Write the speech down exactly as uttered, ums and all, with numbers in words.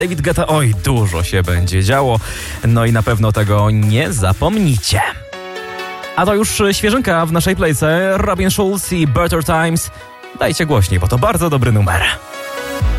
David Guetta, oj, dużo się będzie działo, no i na pewno tego nie zapomnicie. A to już świeżynka w naszej playce, Robin Schulz i Better Times. Dajcie głośniej, bo to bardzo dobry numer.